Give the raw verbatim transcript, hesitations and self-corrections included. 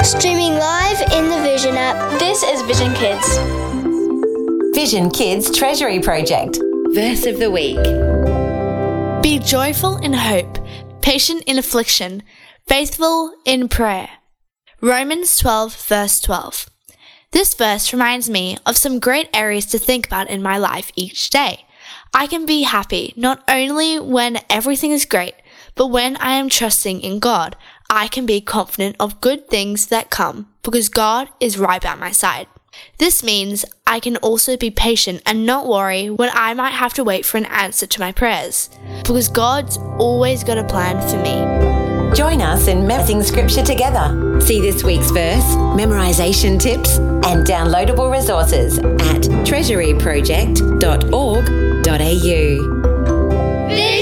Streaming live in the Vision app. This is Vision Kids. Vision Kids Treasury Project. Verse of the Week. Be joyful in hope, patient in affliction, faithful in prayer. Romans twelve, verse twelve. This verse reminds me of some great areas to think about in my life each day. I can be happy not only when everything is great, but when I am trusting in God, I can be confident of good things that come because God is right by my side. This means I can also be patient and not worry when I might have to wait for an answer to my prayers, because God's always got a plan for me. Join us in memorizing scripture together. See this week's verse, memorization tips, and downloadable resources at treasury project dot org dot a u.